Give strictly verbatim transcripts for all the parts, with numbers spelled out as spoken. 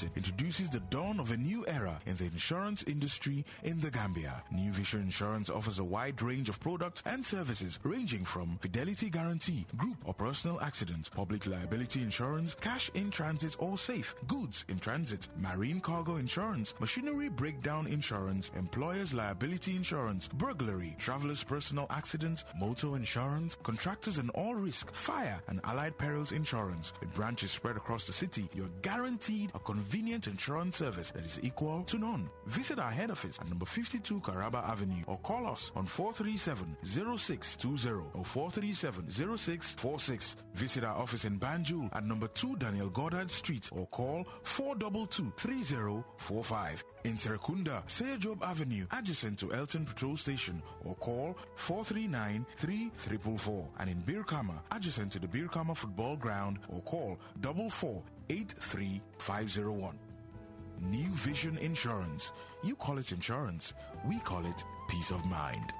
Limited introduces the dawn of a new era in the insurance industry in the Gambia. New Vision Insurance offers a wide range of products and services ranging from fidelity guarantee, group or personal accident, public liability insurance, cash in transit or safe, goods in transit, marine cargo insurance, machinery breakdown insurance, employer's liability insurance, burglary, traveler's personal accident, motor insurance, contractors and all risk, fire and allied perils insurance. With branches spread across the city, you're guaranteed a convenient insurance service that is equal to none. Visit our head office at number fifty-two Caraba Avenue or call us on four three seven, zero six two zero or four three seven, zero six four six. Visit our office in Banjul at number two Daniel Goddard Street or call four two two, three zero four five. In Serekunda, Seyajob Avenue, adjacent to Elton Patrol Station, or call four three nine, three four four four. And in Birkama, adjacent to the Birkama Football Ground, or call four four, eight three five zero one. New Vision Insurance. You call it insurance, we call it peace of mind.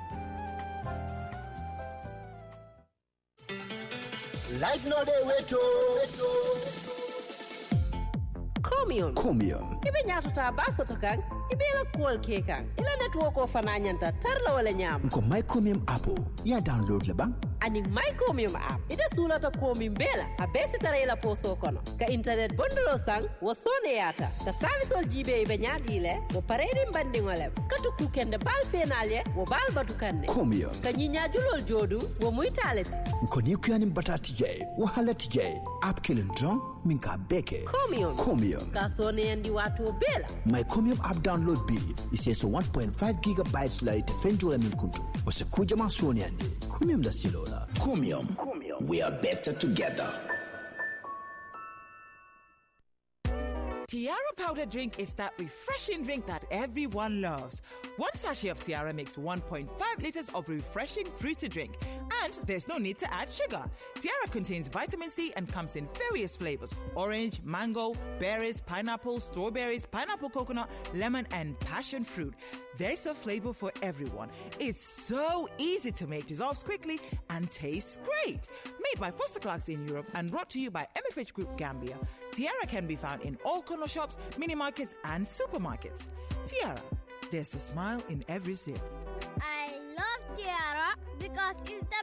Life no day weto. Comium. Comium. Ibe nyatuta baso tokang. Ibe la call kekang. Ila network of fananyanta tarla wala nyam. Ko my Comium app. Ya download le bang. Ani my Comium app. Ita sulata Comium bela. A besi tara ila poso kono. Ka internet bundle sang wasone yata. Ka service ol jibe ibe nyadi le. Wo paredi mbandi ngolem. Katu kukende bal fenalye. Wo bal batukande. Comium. Ka nyinyajulol jodu. Wo muitaleti. Ko ni kuyani batati jay. Wo halati jay. App killing drong. Minka beke. Comium. Comium. Ka sone yandi watu bela. My Comium app download bili. Ise so one point five gigabytes la ite fenjola minkuntu. Ose kuja masone yandi. Comium da silola. Comium. Comium. We are better together. Tiara powder drink is that refreshing drink that everyone loves. One sachet of Tiara makes one point five liters of refreshing fruity drink. And there's no need to add sugar. Tiara contains vitamin C and comes in various flavors: orange, mango, berries, pineapple, strawberries, pineapple coconut, lemon, and passion fruit. There's a flavor for everyone. It's so easy to make, dissolves quickly, and tastes great. Made by Foster Clarks in Europe and brought to you by M F H Group Gambia, Tiara can be found in all corner shops, mini markets, and supermarkets. Tiara, there's a smile in every sip. I love Tiara because it's the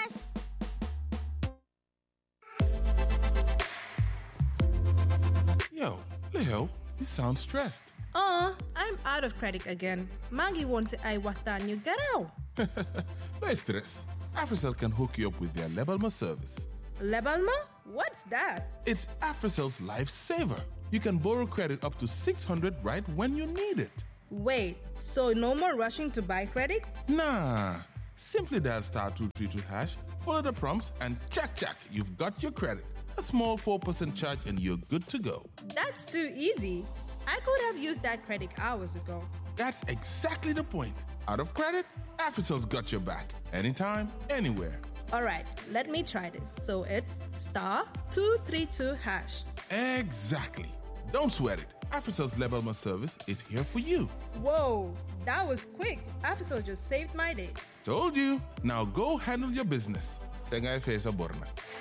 best. Yo, Leo, you sound stressed. Oh, I'm out of credit again. Maggie wants I watan you get out. No stress. Africell can hook you up with their Lebalma service. Lebalma? What's that? It's Africell's lifesaver. You can borrow credit up to six hundred right when you need it. Wait, so no more rushing to buy credit? Nah. Simply dial star two three two hash, follow the prompts, and check, check, you've got your credit. A small four percent charge and you're good to go. That's too easy. I could have used that credit hours ago. That's exactly the point. Out of credit, Africell's got your back. Anytime, anywhere. All right, let me try this. So it's star two three two hash. Exactly. Don't sweat it. Africell's Lebalma service is here for you. Whoa, that was quick. Africell just saved my day. Told you. Now go handle your business. Tengai Fesa Borna.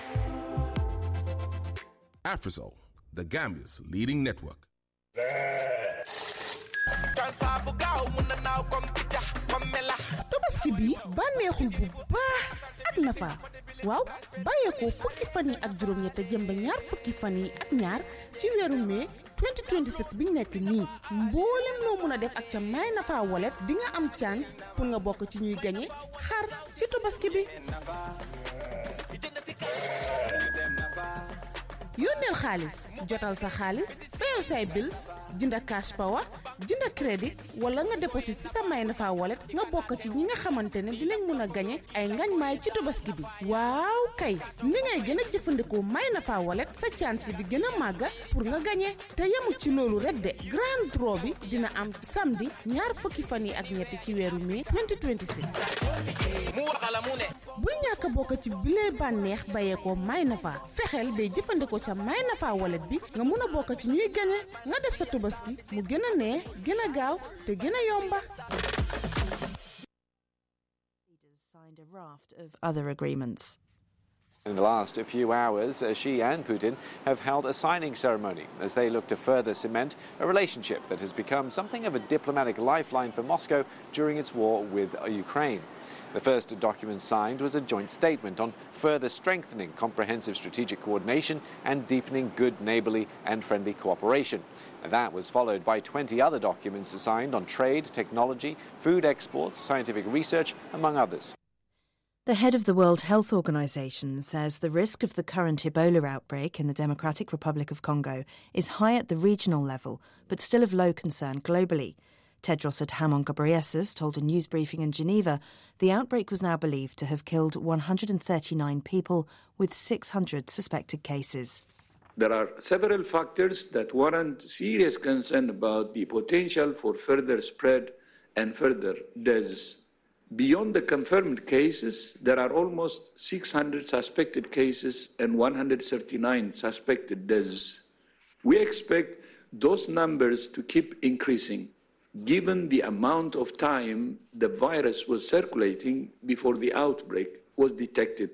Africell, the Gambia's leading network. Tabaski bi bànneexul bu baax ak nafa waaw bàyyeekoo fukki fan yi ak juróom-ñett jëm ba ñaar fukki fan yi ak ñaar ci weeru mai twenty twenty-six biñ nekk nii mboolem noo mun a def ak ca My Nafa wallet di nga am chance pour nga bokk ci ñuy gañe xar ci tabaski bi yónneel xaalis jotal sa xaalis fayal say bills jënda cash power jënda credit wala nga déposit ci sa My Nafa wallet nga bokk ci ñi nga xamante ne dinañ mën a gañe ay ngañ maay ci tabaski bi waaw kay ni ngay gën a jëfandikoo My Nafa wallet sa chance di gën a màgga pour nga gañe te yemu ci loolu rek de grand draw bi dina am samedi ñaar fukki fan yi ak ñetti ci weeru mai twenty twenty-six bu ñàkk bokk ci bile bànneex bayeekoo My Nafa fexeel bay jëfandikoo ca My Nafa wallet bi nga mun a bokk ci ñuy gañe nga def sa tabaski mu gën a neex gën a gaaw te gën a yomba. Signed a raft of other agreements. In the last few hours, Xi and Putin have held a signing ceremony as they look to further cement a relationship that has become something of a diplomatic lifeline for Moscow during its war with Ukraine. The first document signed was a joint statement on further strengthening comprehensive strategic coordination and deepening good neighbourly and friendly cooperation. That was followed by twenty other documents signed on trade, technology, food exports, scientific research, among others. The head of the World Health Organization says the risk of the current Ebola outbreak in the Democratic Republic of Congo is high at the regional level, but still of low concern globally. Tedros Adhanom Ghebreyesus told a news briefing in Geneva the outbreak was now believed to have killed one hundred thirty-nine people, with six hundred suspected cases. There are several factors that warrant serious concern about the potential for further spread and further deaths. Beyond the confirmed cases, there are almost six hundred suspected cases and one hundred thirty-nine suspected deaths. We expect those numbers to keep increasing, given the amount of time the virus was circulating before the outbreak was detected.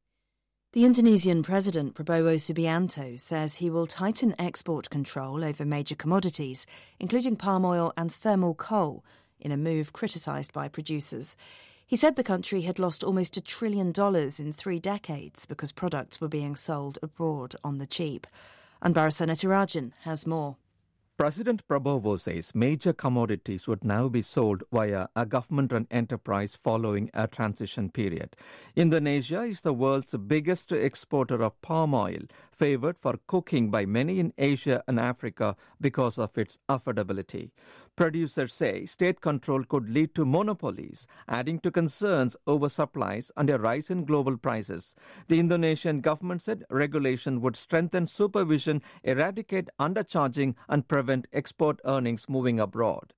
The Indonesian President Prabowo Subianto says he will tighten export control over major commodities, including palm oil and thermal coal, in a move criticised by producers. He said the country had lost almost a trillion dollars in three decades because products were being sold abroad on the cheap. Anbarasa Natarajan has more. President Prabowo says major commodities would now be sold via a government-run enterprise following a transition period. Indonesia is the world's biggest exporter of palm oil, favoured for cooking by many in Asia and Africa because of its affordability. Producers say state control could lead to monopolies, adding to concerns over supplies and a rise in global prices. The Indonesian government said regulation would strengthen supervision, eradicate undercharging, and prevent export earnings moving abroad.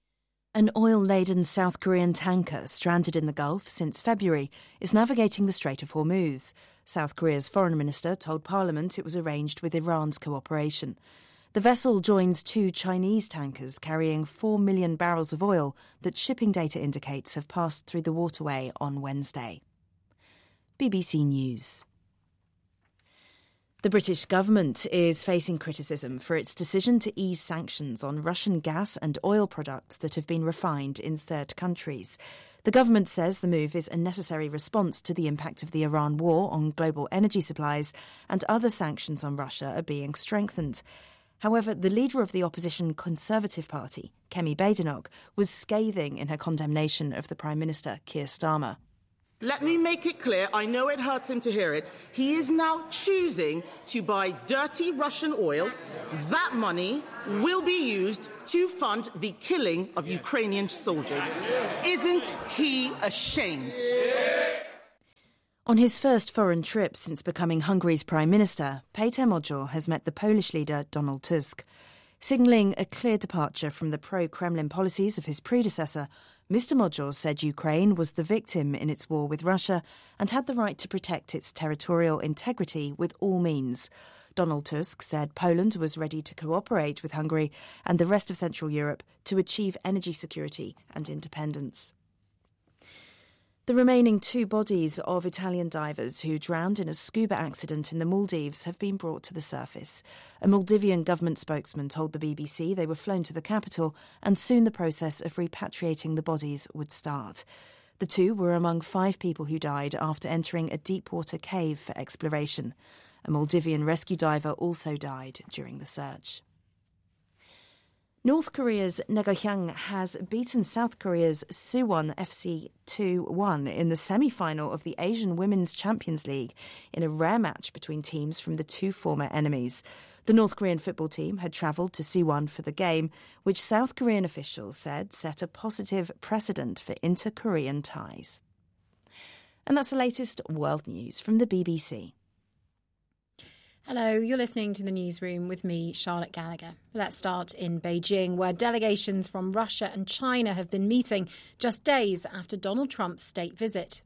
An oil-laden South Korean tanker stranded in the Gulf since February is navigating the Strait of Hormuz. South Korea's foreign minister told Parliament it was arranged with Iran's cooperation. The vessel joins two Chinese tankers carrying four million barrels of oil that shipping data indicates have passed through the waterway on Wednesday. B B C News. The British government is facing criticism for its decision to ease sanctions on Russian gas and oil products that have been refined in third countries. The government says the move is a necessary response to the impact of the Iran war on global energy supplies, and other sanctions on Russia are being strengthened. However, the leader of the opposition Conservative Party, Kemi Badenoch, was scathing in her condemnation of the Prime Minister, Keir Starmer. Let me make it clear, I know it hurts him to hear it, he is now choosing to buy dirty Russian oil. That money will be used to fund the killing of Ukrainian soldiers. Isn't he ashamed? On his first foreign trip since becoming Hungary's Prime Minister, Péter Magyar has met the Polish leader Donald Tusk. Signalling a clear departure from the pro-Kremlin policies of his predecessor, Mister Magyar said Ukraine was the victim in its war with Russia and had the right to protect its territorial integrity with all means. Donald Tusk said Poland was ready to cooperate with Hungary and the rest of Central Europe to achieve energy security and independence. The remaining two bodies of Italian divers who drowned in a scuba accident in the Maldives have been brought to the surface. A Maldivian government spokesman told the B B C they were flown to the capital and soon the process of repatriating the bodies would start. The two were among five people who died after entering a deep-water cave for exploration. A Maldivian rescue diver also died during the search. North Korea's Nagohyang has beaten South Korea's Suwon F C two one in the semi-final of the Asian Women's Champions League in a rare match between teams from the two former enemies. The North Korean football team had travelled to Suwon for the game, which South Korean officials said set a positive precedent for inter-Korean ties. And that's the latest world news from the B B C. Hello, you're listening to the Newsroom with me, Charlotte Gallagher. Let's start in Beijing, where delegations from Russia and China have been meeting just days after Donald Trump's state visit.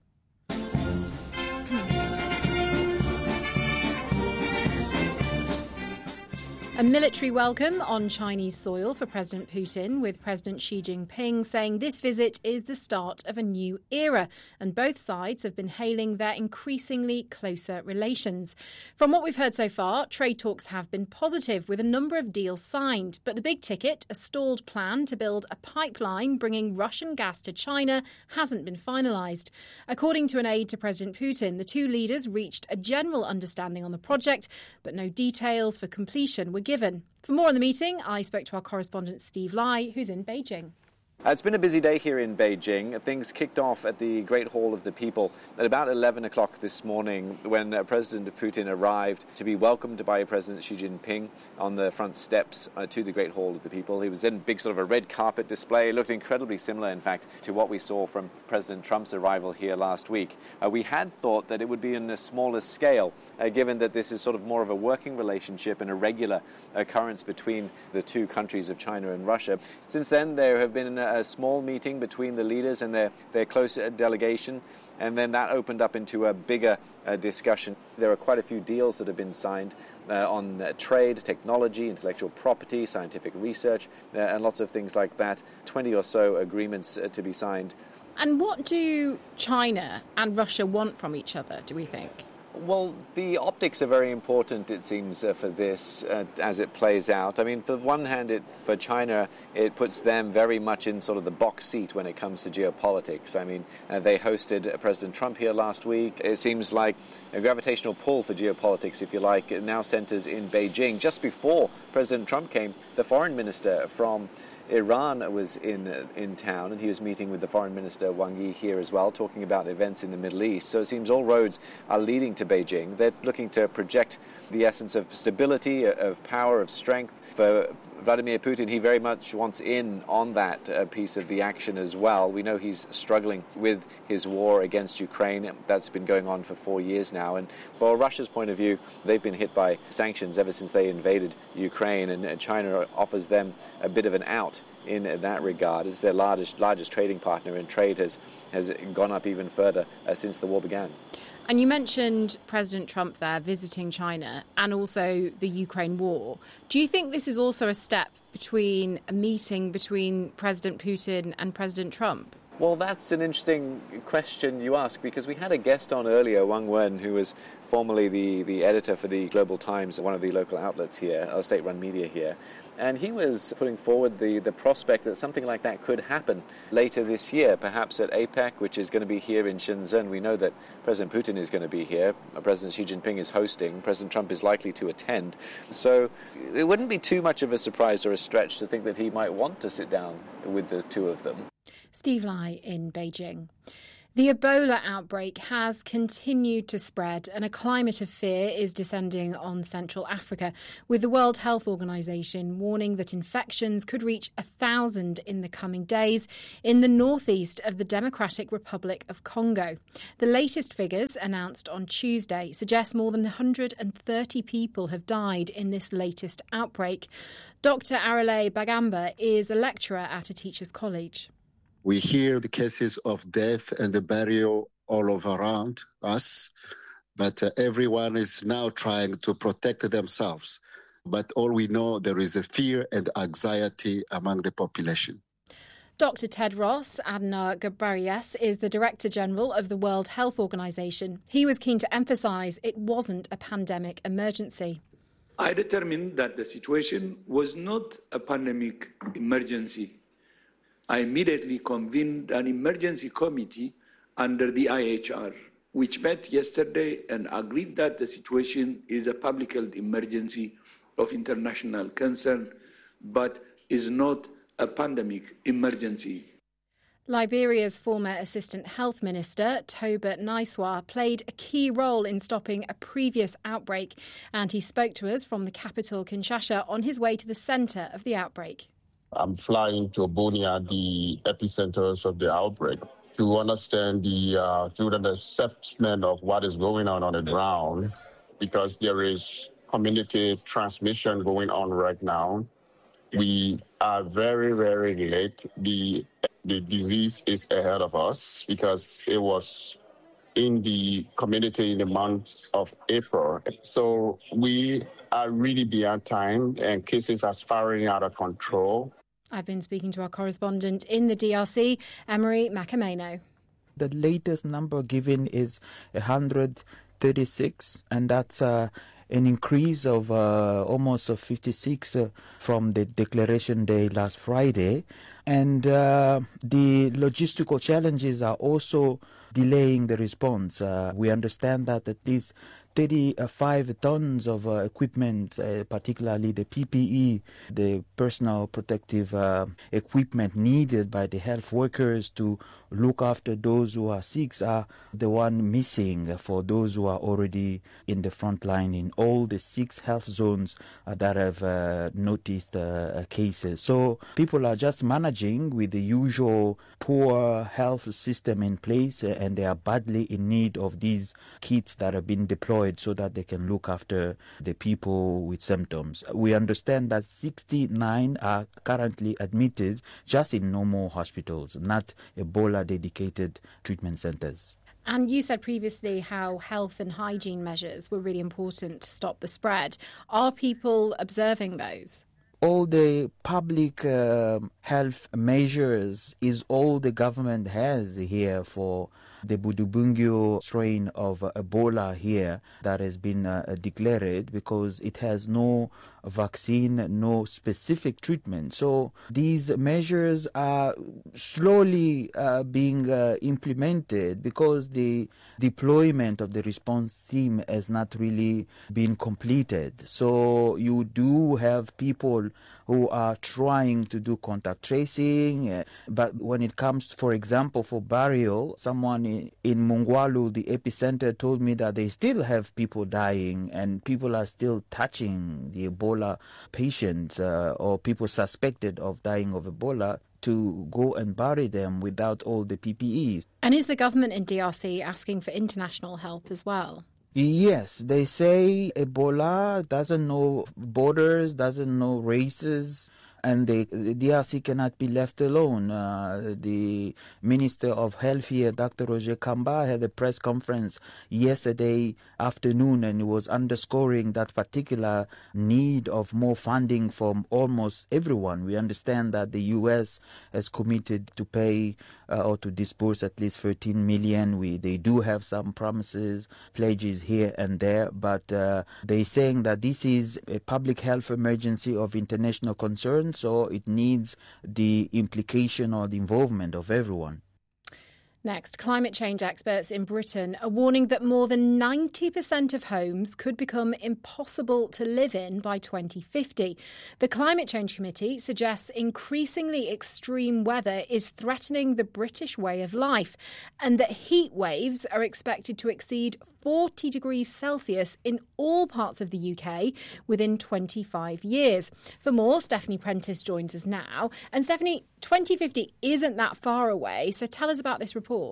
A military welcome on Chinese soil for President Putin, with President Xi Jinping saying this visit is the start of a new era, and both sides have been hailing their increasingly closer relations. From what we've heard so far, trade talks have been positive, with a number of deals signed, but the big ticket, a stalled plan to build a pipeline bringing Russian gas to China, hasn't been finalised. According to an aide to President Putin, the two leaders reached a general understanding on the project, but no details for completion were given. For more on the meeting, I spoke to our correspondent Steve Lai, who's in Beijing. Uh, it's been a busy day here in Beijing. Things kicked off at the Great Hall of the People at about eleven o'clock this morning when uh, President Putin arrived to be welcomed by President Xi Jinping on the front steps uh, to the Great Hall of the People. He was in big sort of a red carpet display. It looked incredibly similar, in fact, to what we saw from President Trump's arrival here last week. Uh, we had thought that it would be in a smaller scale, uh, given that this is sort of more of a working relationship and a regular occurrence between the two countries of China and Russia. Since then, there have been uh, a small meeting between the leaders and their, their close delegation, and then that opened up into a bigger uh, discussion. There are quite a few deals that have been signed uh, on uh, trade, technology, intellectual property, scientific research, uh, and lots of things like that. twenty or so agreements uh, to be signed. And what do China and Russia want from each other, do we think? Well, the optics are very important, it seems, uh, for this uh, as it plays out. I mean, for one hand, it, for China, it puts them very much in sort of the box seat when it comes to geopolitics. I mean, uh, they hosted uh, President Trump here last week. It seems like a gravitational pull for geopolitics, if you like, it now centers in Beijing. Just before President Trump came, the foreign minister from Iran was in in town, and he was meeting with the Foreign Minister Wang Yi here as well, talking about events in the Middle East. So it seems all roads are leading to Beijing. They're looking to project the essence of stability, of power, of strength. For Vladimir Putin, he very much wants in on that uh, piece of the action as well. We know he's struggling with his war against Ukraine. That's been going on for four years now. And for Russia's point of view, they've been hit by sanctions ever since they invaded Ukraine, and uh, China offers them a bit of an out in that regard. It's their largest, largest trading partner, and trade has, has gone up even further uh, since the war began. And you mentioned President Trump there visiting China and also the Ukraine war. Do you think this is also a step between a meeting between President Putin and President Trump? Well, that's an interesting question you ask, because we had a guest on earlier, Wang Wen, who was formerly the, the editor for the Global Times, one of the local outlets here, or state-run media here. And he was putting forward the, the prospect that something like that could happen later this year, perhaps at APEC, which is going to be here in Shenzhen. We know that President Putin is going to be here. President Xi Jinping is hosting. President Trump is likely to attend. So it wouldn't be too much of a surprise or a stretch to think that he might want to sit down with the two of them. Steve Lai in Beijing. The Ebola outbreak has continued to spread, and a climate of fear is descending on Central Africa, with the World Health Organization warning that infections could reach a thousand in the coming days in the northeast of the Democratic Republic of Congo. The latest figures, announced on Tuesday, suggest more than one hundred thirty people have died in this latest outbreak. Doctor Arale Bagamba is a lecturer at a teachers' college. We hear the cases of death and the burial all over around us, but uh, everyone is now trying to protect themselves. But all we know, there is a fear and anxiety among the population. Doctor Tedros Adhanom Ghebreyesus is the Director General of the World Health Organization. He was keen to emphasize it wasn't a pandemic emergency. I determined that the situation was not a pandemic emergency. I immediately convened an emergency committee under the I H R, which met yesterday and agreed that the situation is a public health emergency of international concern, but is not a pandemic emergency. Liberia's former Assistant Health Minister, Toba Naiswa, played a key role in stopping a previous outbreak, and he spoke to us from the capital, Kinshasa, on his way to the centre of the outbreak. I'm flying to Bunia, the epicenters of the outbreak, to understand the uh, to the assessment of what is going on on the ground, because there is community transmission going on right now. We are very, very late. The the disease is ahead of us because it was in the community in the month of April. So we are really beyond time, and cases are spiraling out of control. I've been speaking to our correspondent in the D R C, Emery Macameno. The latest number given is one hundred thirty-six, and that's uh, an increase of uh, almost uh, fifty-six uh, from the declaration day last Friday. And uh, the logistical challenges are also delaying the response. Uh, we understand that at least thirty-five tons of uh, equipment, uh, particularly the P P E, the personal protective uh, equipment needed by the health workers to look after those who are sick, are the one missing for those who are already in the front line in all the six health zones uh, that have uh, noticed uh, cases. So people are just managing with the usual poor health system in place, uh, and they are badly in need of these kits that have been deployed so that they can look after the people with symptoms. We understand that sixty-nine are currently admitted just in normal hospitals, not Ebola-dedicated treatment centers. And you said previously how health and hygiene measures were really important to stop the spread. Are people observing those? All the public uh, health measures is all the government has here for the Budubungyo strain of uh, Ebola here that has been uh, declared, because it has no vaccine, no specific treatment. So these measures are slowly uh, being uh, implemented because the deployment of the response team has not really been completed. So you do have people who are trying to do contact tracing, uh, but when it comes, for example, for burial, someone in, in Mungwalu, the epicenter, told me that they still have people dying and people are still touching the Ebola patients uh, or people suspected of dying of Ebola to go and bury them without all the P P Es. And is the government in D R C asking for international help as well? Yes, they say Ebola doesn't know borders, doesn't know races, and they, the D R C cannot be left alone. Uh, the Minister of Health here, Doctor Roger Kamba, had a press conference yesterday afternoon, and he was underscoring that particular need of more funding from almost everyone. We understand that the U S has committed to pay uh, or to disburse at least thirteen million. We they do have some promises, pledges here and there, but uh, they're saying that this is a public health emergency of international concern. So it needs the implication or the involvement of everyone. Next, climate change experts in Britain are warning that more than ninety percent of homes could become impossible to live in by twenty fifty. The Climate Change Committee suggests increasingly extreme weather is threatening the British way of life, and that heat waves are expected to exceed forty degrees Celsius in all parts of the U K within twenty-five years. For more, Stephanie Prentice joins us now. And Stephanie, twenty fifty isn't that far away, so tell us about this report.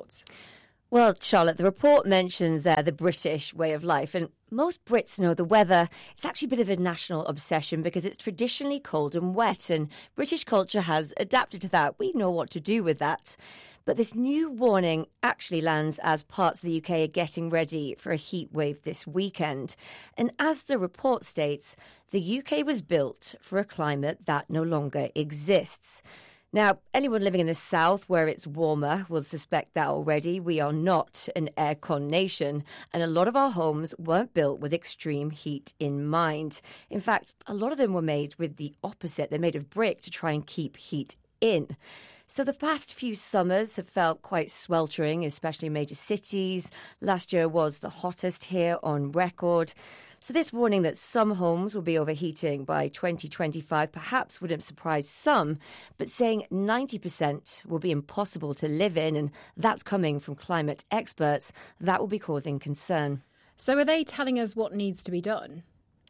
Well, Charlotte, the report mentions uh, the British way of life, and most Brits know the weather. It's actually a bit of a national obsession because it's traditionally cold and wet, and British culture has adapted to that. We know what to do with that. But this new warning actually lands as parts of the U K are getting ready for a heat wave this weekend. And as the report states, the U K was built for a climate that no longer exists. Now, anyone living in the south where it's warmer will suspect that already. We are not an aircon nation, and a lot of our homes weren't built with extreme heat in mind. In fact, a lot of them were made with the opposite. They're made of brick to try and keep heat in. So the past few summers have felt quite sweltering, especially in major cities. Last year was the hottest here on record. So this warning that some homes will be overheating by twenty twenty-five perhaps wouldn't surprise some, but saying ninety percent will be impossible to live in, and that's coming from climate experts, that will be causing concern. So are they telling us what needs to be done?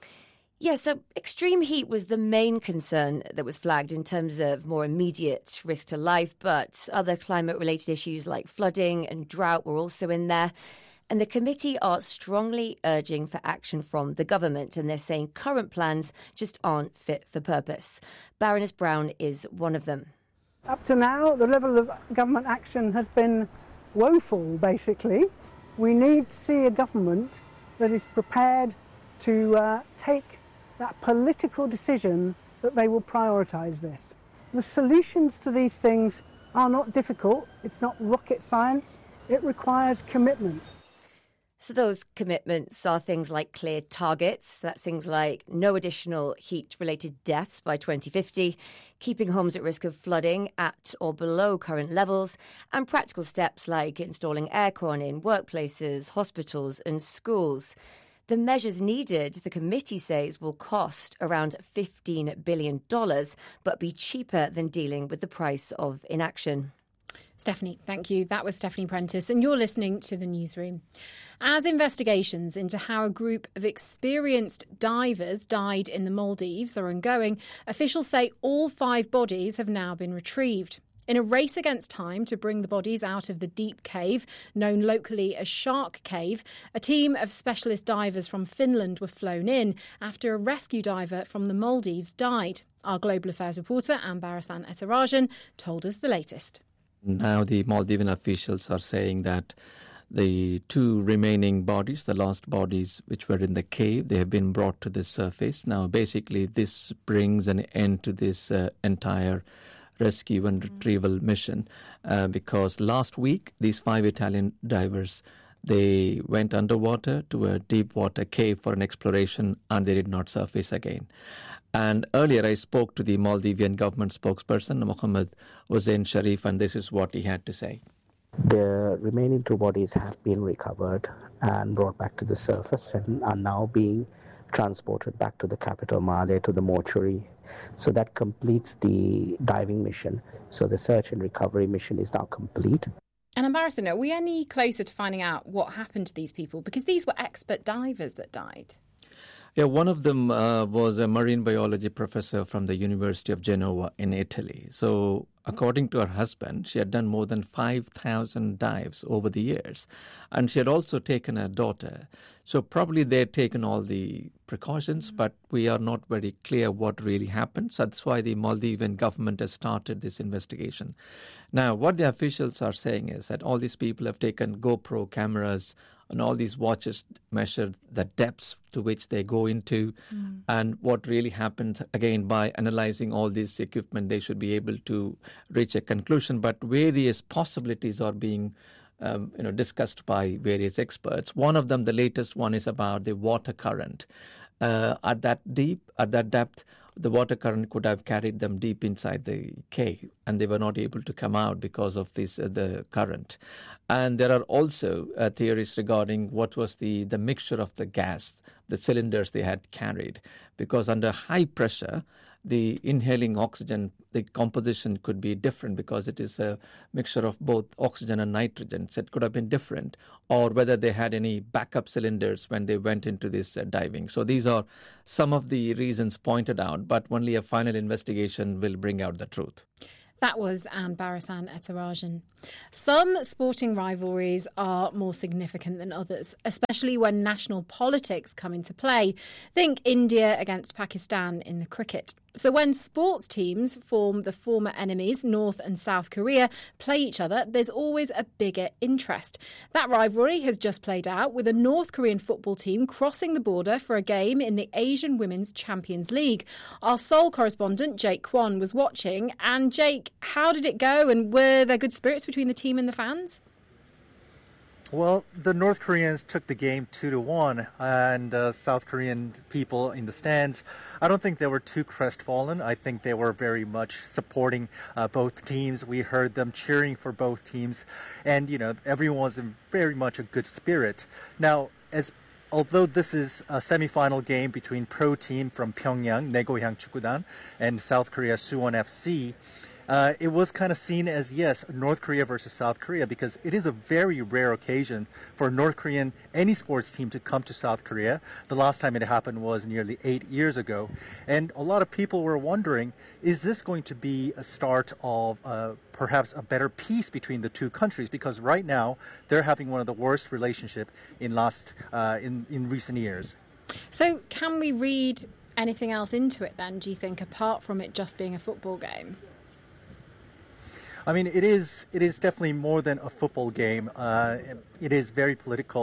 Yeah, so extreme heat was the main concern that was flagged in terms of more immediate risk to life, but other climate-related issues like flooding and drought were also in there. And the committee are strongly urging for action from the government, and they're saying current plans just aren't fit for purpose. Baroness Brown is one of them. Up to now, the level of government action has been woeful, basically. We need to see a government that is prepared to uh, take that political decision that they will prioritise this. The solutions to these things are not difficult. It's not rocket science. It requires commitment. So those commitments are things like clear targets. That's things like no additional heat-related deaths by twenty fifty, keeping homes at risk of flooding at or below current levels, and practical steps like installing aircon in workplaces, hospitals and schools. The measures needed, the committee says, will cost around fifteen billion dollars, but be cheaper than dealing with the price of inaction. Stephanie, thank you. That was Stephanie Prentice, and you're listening to The Newsroom. As investigations into how a group of experienced divers died in the Maldives are ongoing, officials say all five bodies have now been retrieved. In a race against time to bring the bodies out of the deep cave, known locally as Shark Cave, a team of specialist divers from Finland were flown in after a rescue diver from the Maldives died. Our Global Affairs reporter, Ambarasan Ethirajan, told us the latest. Now the Maldivian officials are saying that the two remaining bodies, the lost bodies which were in the cave, they have been brought to the surface. Now basically this brings an end to this uh, entire rescue and retrieval mission uh, because last week these five Italian divers, they went underwater to a deep water cave for an exploration and they did not surface again. And earlier I spoke to the Maldivian government spokesperson, Mohammed Hussein Sharif, and this is what he had to say. The remaining two bodies have been recovered and brought back to the surface and are now being transported back to the capital, Male, to the mortuary. So that completes the diving mission. So the search and recovery mission is now complete. And Ambarasan, are we any closer to finding out what happened to these people? Because these were expert divers that died. Yeah, one of them uh, was a marine biology professor from the University of Genoa in Italy. So according to her husband, she had done more than five thousand dives over the years. And she had also taken a daughter. So probably they had taken all the precautions, mm-hmm. but we are not very clear what really happened. So that's why the Maldivian government has started this investigation. Now, what the officials are saying is that all these people have taken GoPro cameras and all these watches measure the depths to which they go into mm. and what really happened. Again, by analyzing all this equipment, they should be able to reach a conclusion. But various possibilities are being um, you know, discussed by various experts. One of them, the latest one, is about the water current. Uh, at that deep, at that depth, the water current could have carried them deep inside the cave, and they were not able to come out because of this uh, the current. And there are also uh, theories regarding what was the, the mixture of the gas, the cylinders they had carried, because under high pressure, the inhaling oxygen, the composition could be different because it is a mixture of both oxygen and nitrogen. So it could have been different, or whether they had any backup cylinders when they went into this uh, diving. So these are some of the reasons pointed out, but only a final investigation will bring out the truth. That was Ambarasan Ethirajan. Some sporting rivalries are more significant than others, especially when national politics come into play. Think India against Pakistan in the cricket. So when sports teams form the former enemies, North and South Korea, play each other, there's always a bigger interest. That rivalry has just played out with a North Korean football team crossing the border for a game in the Asian Women's Champions League. Our Seoul correspondent, Jake Kwon, was watching. And Jake, how did it go? And were there good spirits between the team and the fans? Well, the North Koreans took the game two to one, and uh, South Korean people in the stands, I don't think they were too crestfallen. I think they were very much supporting uh, both teams. We heard them cheering for both teams, and you know everyone was in very much a good spirit. Now, as although this is a semifinal game between pro team from Pyongyang, Naegohyang Chukgudan, and South Korea Suwon F C. Uh, it was kind of seen as, yes, North Korea versus South Korea, because it is a very rare occasion for North Korean, any sports team to come to South Korea. The last time it happened was nearly eight years ago. And a lot of people were wondering, is this going to be a start of uh, perhaps a better peace between the two countries? Because right now, they're having one of the worst relationships in, last, uh, in, in recent years. So can we read anything else into it then, do you think, apart from it just being a football game? I mean, it is it is definitely more than a football game. Uh, it is very political.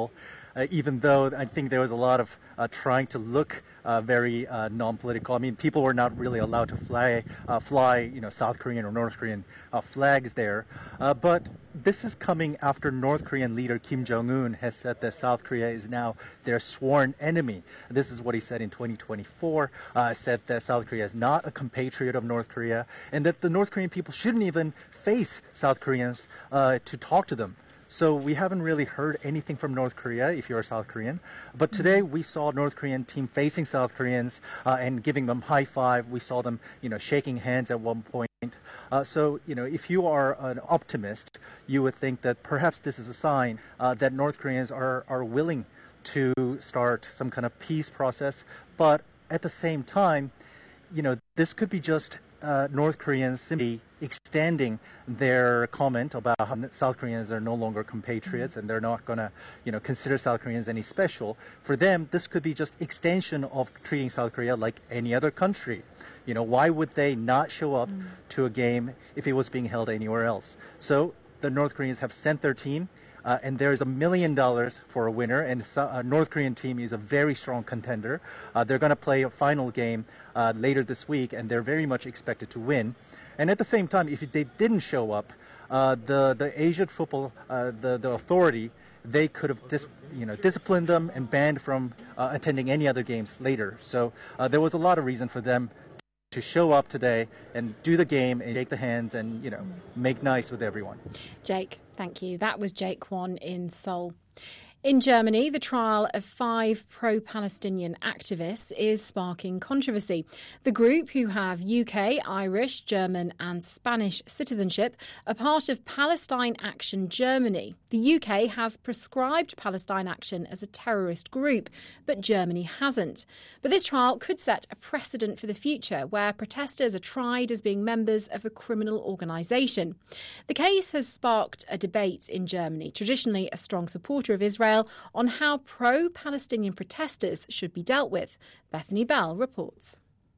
uh, even though I think there was a lot of uh, trying to look uh, very uh, non-political. I mean, people were not really allowed to fly, uh, fly, you know, South Korean or North Korean uh, flags there. Uh, but this is coming after North Korean leader Kim Jong-un has said that South Korea is now their sworn enemy. This is what he said in twenty twenty-four. Uh, said that South Korea is not a compatriot of North Korea, and that the North Korean people shouldn't even face South Koreans uh, to talk to them. So we haven't really heard anything from North Korea if you're a South Korean. But today we saw North Korean team facing South Koreans uh, and giving them high five. We saw them, you know, shaking hands at one point. Uh, so, you know, if you are an optimist, you would think that perhaps this is a sign uh, that North Koreans are, are willing to start some kind of peace process. But at the same time, you know, this could be just uh, North Koreans simply extending their comment about how South Koreans are no longer compatriots and they're not going to, you know, consider South Koreans any special. For them, this could be just extension of treating South Korea like any other country. You know, why would they not show up mm. to a game if it was being held anywhere else? So the North Koreans have sent their team. Uh, and there's a million dollars for a winner, and a uh, North Korean team is a very strong contender. Uh, they're going to play a final game uh, later this week, and they're very much expected to win. And at the same time, if they didn't show up, uh, the the Asian football, uh, the the authority, they could have dis, you know disciplined them and banned from uh, attending any other games later. So uh, there was a lot of reason for them to show up today and do the game and shake the hands and, you know, make nice with everyone. Jake, thank you. That was Jake Kwon in Seoul. In Germany, the trial of five pro-Palestinian activists is sparking controversy. The group, who have U K, Irish, German and Spanish citizenship, are part of Palestine Action Germany. The U K has prescribed Palestine Action as a terrorist group, but Germany hasn't. But this trial could set a precedent for the future, where protesters are tried as being members of a criminal organisation. The case has sparked a debate in Germany, traditionally a strong supporter of Israel, on how pro-Palestinian protesters should be dealt with. Bethany Bell reports.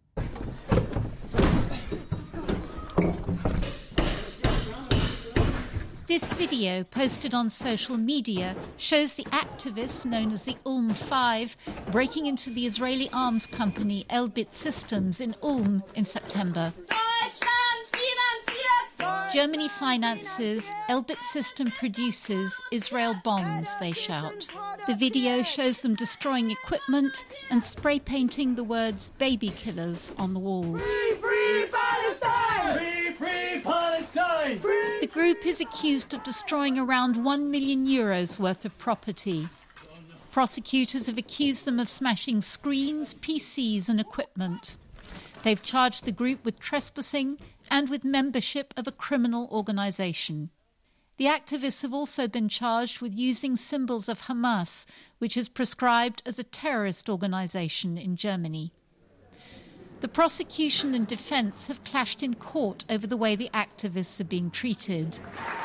This video, posted on social media, shows the activists known as the Ulm Five breaking into the Israeli arms company Elbit Systems in Ulm in September. Germany finances, Elbit System produces, Israel bombs, they shout. The video shows them destroying equipment and spray painting the words baby killers on the walls. Free, free Palestine! Free, free Palestine! Free. The group is accused of destroying around one million euros worth of property. Prosecutors have accused them of smashing screens, P Cs and equipment. They've charged the group with trespassing and with membership of a criminal organisation. The activists have also been charged with using symbols of Hamas, which is prescribed as a terrorist organisation in Germany. The prosecution and defence have clashed in court over the way the activists are being treated.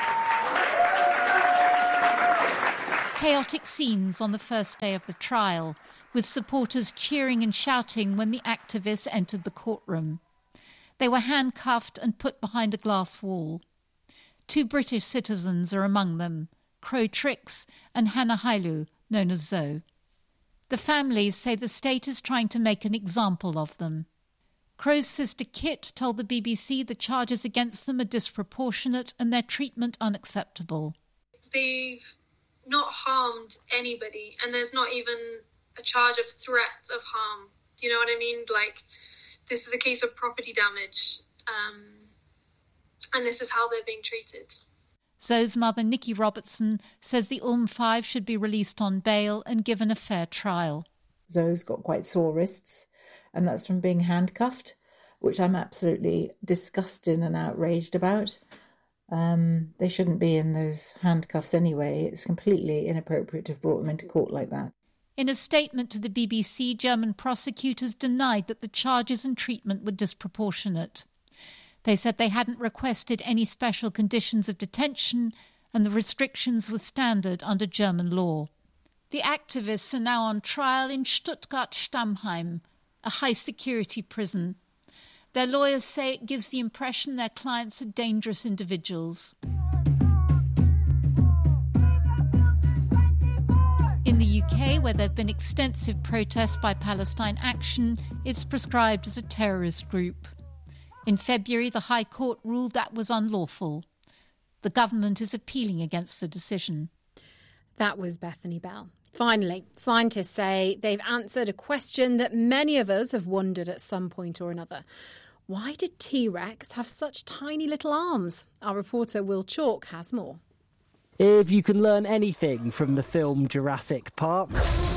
Chaotic scenes on the first day of the trial, with supporters cheering and shouting when the activists entered the courtroom. They were handcuffed and put behind a glass wall. Two British citizens are among them, Crow Trix and Hannah Hailu, known as Zoe. The families say the state is trying to make an example of them. Crow's sister Kit told the B B C the charges against them are disproportionate and their treatment unacceptable. They've not harmed anybody, and there's not even a charge of threat of harm. Do you know what I mean? Like, this is a case of property damage, um, and this is how they're being treated. Zoe's mother, Nikki Robertson, says the Ulm Five should be released on bail and given a fair trial. Zoe's got quite sore wrists, and that's from being handcuffed, which I'm absolutely disgusted and outraged about. Um, they shouldn't be in those handcuffs anyway. It's completely inappropriate to have brought them into court like that. In a statement to the B B C, German prosecutors denied that the charges and treatment were disproportionate. They said they hadn't requested any special conditions of detention and the restrictions were standard under German law. The activists are now on trial in Stuttgart-Stammheim, a high-security prison. Their lawyers say it gives the impression their clients are dangerous individuals. In the U where there have been extensive protests by Palestine Action, it's prescribed as a terrorist group. In February, the High Court ruled that was unlawful. The government is appealing against the decision. That was Bethany Bell. Finally, scientists say they've answered a question that many of us have wondered at some point or another. Why did T-Rex have such tiny little arms? Our reporter Will Chalk has more. If you can learn anything from the film Jurassic Park,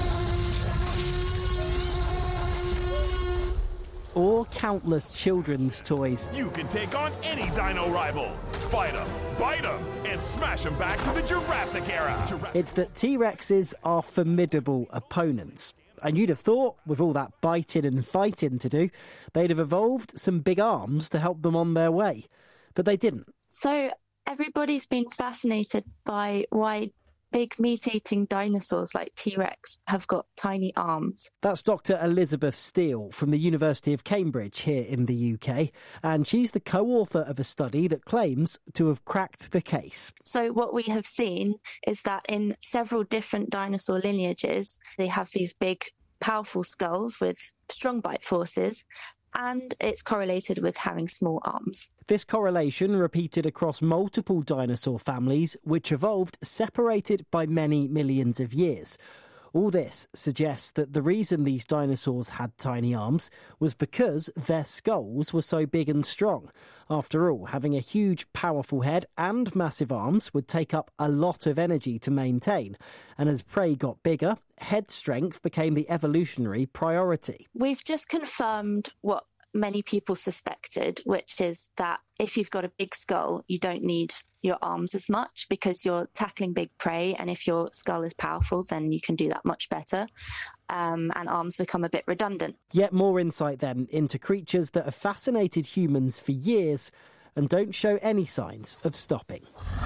or countless children's toys, you can take on any dino rival. Fight them, bite them, and smash them back to the Jurassic era. Jurassic- it's that T-Rexes are formidable opponents. And you'd have thought, with all that biting and fighting to do, they'd have evolved some big arms to help them on their way. But they didn't. So everybody's been fascinated by why big meat-eating dinosaurs like T-Rex have got tiny arms. That's Doctor Elizabeth Steele from the University of Cambridge here in the U K, and she's the co-author of a study that claims to have cracked the case. So what we have seen is that in several different dinosaur lineages, they have these big, powerful skulls with strong bite forces, and it's correlated with having small arms. This correlation repeated across multiple dinosaur families, which evolved separated by many millions of years. All this suggests that the reason these dinosaurs had tiny arms was because their skulls were so big and strong. After all, having a huge, powerful head and massive arms would take up a lot of energy to maintain. And as prey got bigger, head strength became the evolutionary priority. We've just confirmed what many people suspected, which is that if you've got a big skull, you don't need your arms as much because you're tackling big prey, and if your skull is powerful, then you can do that much better, um, and arms become a bit redundant. Yet more insight then into creatures that have fascinated humans for years and don't show any signs of stopping.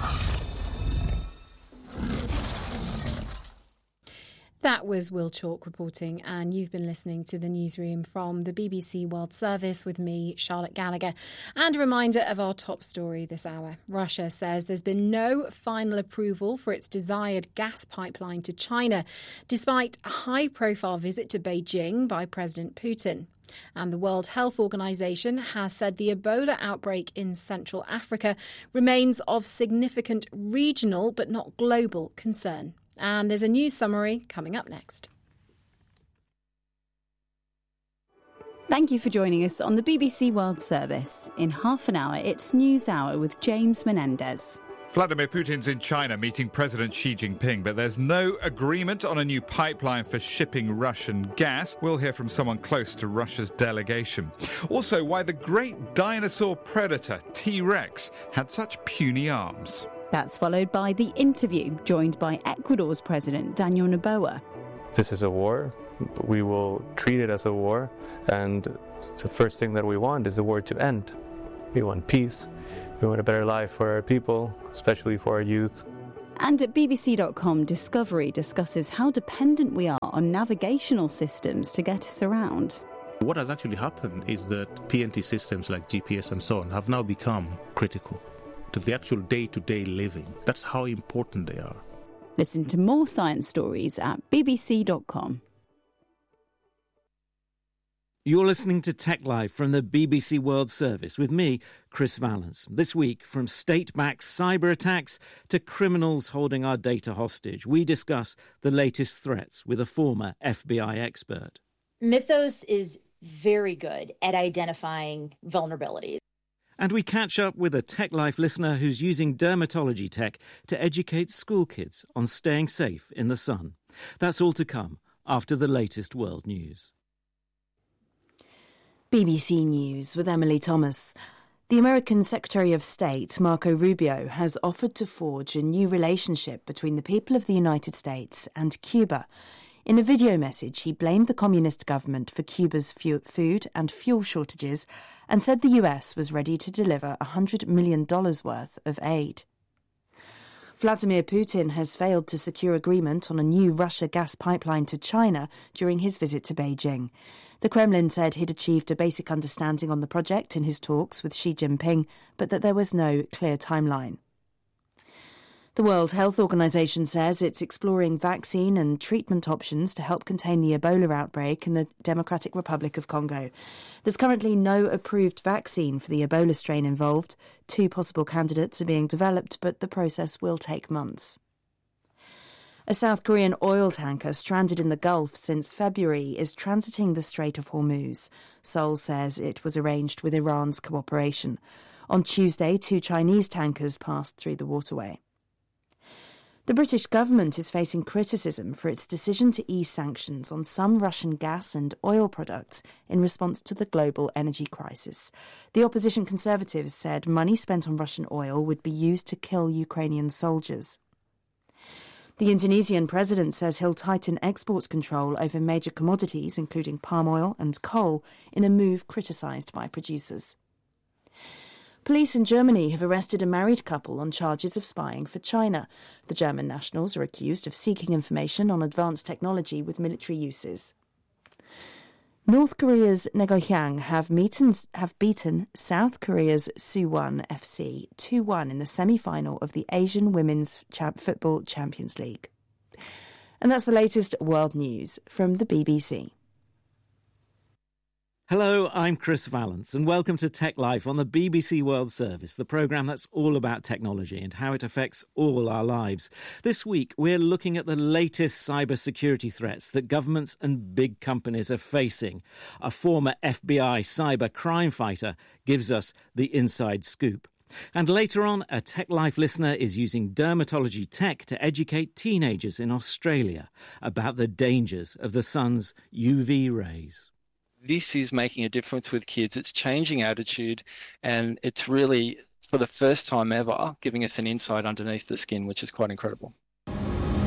That was Will Chalk reporting, and you've been listening to the newsroom from the B B C World Service with me, Charlotte Gallagher. And a reminder of our top story this hour. Russia says there's been no final approval for its desired gas pipeline to China, despite a high-profile visit to Beijing by President Putin. And the World Health Organization has said the Ebola outbreak in Central Africa remains of significant regional but not global concern. And there's a news summary coming up next. Thank you for joining us on the B B C World Service. In half an hour, it's News Hour with James Menendez. Vladimir Putin's in China meeting President Xi Jinping, but there's no agreement on a new pipeline for shipping Russian gas. We'll hear from someone close to Russia's delegation. Also, why the great dinosaur predator T-Rex had such puny arms. That's followed by The Interview, joined by Ecuador's President Daniel Noboa. This is a war. We will treat it as a war, and the first thing that we want is the war to end. We want peace. We want a better life for our people, especially for our youth. And at B B C dot com, Discovery discusses how dependent we are on navigational systems to get us around. What has actually happened is that P N T systems like G P S and so on have now become critical to the actual day-to-day living. That's how important they are. Listen to more science stories at B B C dot com. You're listening to Tech Live from the B B C World Service with me, Chris Valance. This week, from state-backed cyber attacks to criminals holding our data hostage, we discuss the latest threats with a former F B I expert. Mythos is very good at identifying vulnerabilities. And we catch up with a Tech Life listener who's using dermatology tech to educate school kids on staying safe in the sun. That's all to come after the latest world news. B B C News with Emily Thomas. The American Secretary of State, Marco Rubio, has offered to forge a new relationship between the people of the United States and Cuba. In a video message, he blamed the communist government for Cuba's fu- food and fuel shortages and said the U S was ready to deliver one hundred million dollars worth of aid. Vladimir Putin has failed to secure agreement on a new Russia gas pipeline to China during his visit to Beijing. The Kremlin said he'd achieved a basic understanding on the project in his talks with Xi Jinping, but that there was no clear timeline. The World Health Organization says it's exploring vaccine and treatment options to help contain the Ebola outbreak in the Democratic Republic of Congo. There's currently no approved vaccine for the Ebola strain involved. Two possible candidates are being developed, but the process will take months. A South Korean oil tanker stranded in the Gulf since February is transiting the Strait of Hormuz. Seoul says it was arranged with Iran's cooperation. On Tuesday, two Chinese tankers passed through the waterway. The British government is facing criticism for its decision to ease sanctions on some Russian gas and oil products in response to the global energy crisis. The opposition Conservatives said money spent on Russian oil would be used to kill Ukrainian soldiers. The Indonesian president says he'll tighten export control over major commodities, including palm oil and coal, in a move criticised by producers. Police in Germany have arrested a married couple on charges of spying for China. The German nationals are accused of seeking information on advanced technology with military uses. North Korea's Nagohyang have, meeten, have beaten South Korea's Suwon F C two one in the semi-final of the Asian Women's Champ- Football Champions League. And that's the latest world news from the B B C. Hello, I'm Chris Valence, and welcome to Tech Life on the B B C World Service, the programme that's all about technology and how it affects all our lives. This week, we're looking at the latest cybersecurity threats that governments and big companies are facing. A former F B I cyber crime fighter gives us the inside scoop. And later on, a Tech Life listener is using dermatology tech to educate teenagers in Australia about the dangers of the sun's U V rays. This is making a difference with kids. It's changing attitude, and it's really, for the first time ever, giving us an insight underneath the skin, which is quite incredible.